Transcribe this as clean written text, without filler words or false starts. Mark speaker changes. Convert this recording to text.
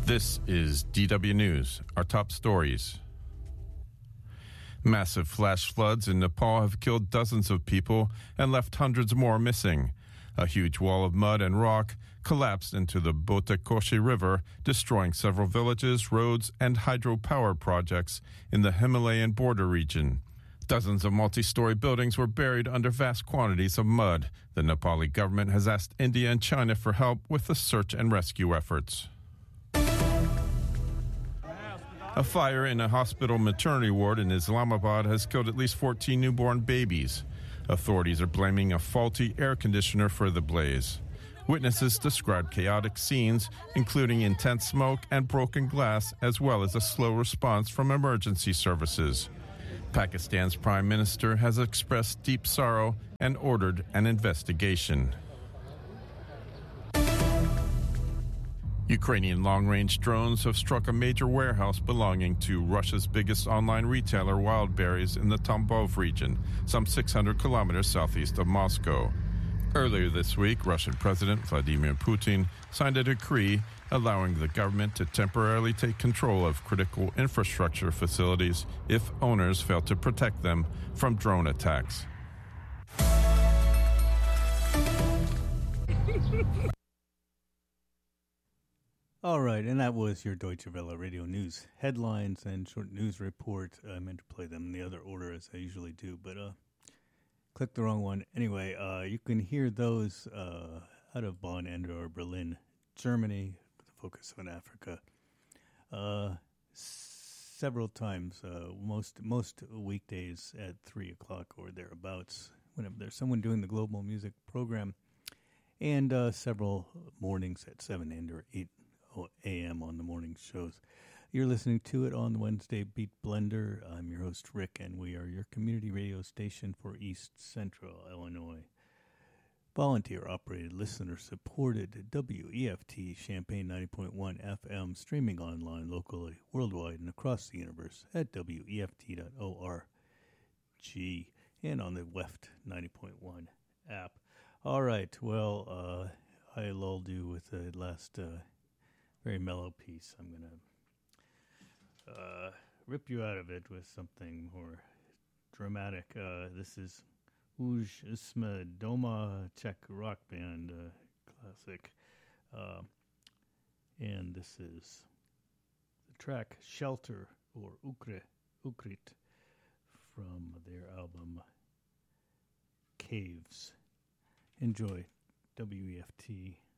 Speaker 1: This is DW News, our top stories. Massive flash floods in Nepal have killed dozens of people and left hundreds more missing. A huge wall of mud and rock collapsed into the Botakoshi River, destroying several villages, roads, and hydropower projects in the Himalayan border region. Dozens of multi-story buildings were buried under vast quantities of mud. The Nepali government has asked India and China for help with the search and rescue efforts. A fire in a hospital maternity ward in Islamabad has killed at least 14 newborn babies. Authorities are blaming a faulty air conditioner for the blaze. Witnesses described chaotic scenes, including intense smoke and broken glass, as well as a slow response from emergency services. Pakistan's prime minister has expressed deep sorrow and ordered an investigation. Ukrainian long-range drones have struck a major warehouse belonging to Russia's biggest online retailer, Wildberries, in the Tambov region, some 600 kilometers southeast of Moscow. Earlier this week, Russian President Vladimir Putin signed a decree allowing the government to temporarily take control of critical infrastructure facilities if owners fail to protect them from drone attacks.
Speaker 2: All right, and that was your Deutsche Welle Radio News headlines and short news report. I meant to play them in the other order as I usually do, but clicked the wrong one. Anyway, you can hear those out of Bonn and/or Berlin, Germany, with a focus on Africa, several times, most weekdays at 3 o'clock or thereabouts, whenever there's someone doing the global music program, and several mornings at 7 and/or 8 a.m. on the morning shows. You're listening to it on Wednesday Beat Blender. I'm your host, Rick, and we are your community radio station for East Central Illinois. Volunteer-operated, listener-supported WEFT Champaign 90.1 FM, streaming online, locally, worldwide, and across the universe at WEFT.org and on the WEFT 90.1 app. All right, well, I lulled you with the last very mellow piece. I'm going to rip you out of it with something more dramatic. This is Uj Isma Doma, Czech rock band, classic. And this is the track Shelter, or Ukrit, from their album Caves. Enjoy WEFT.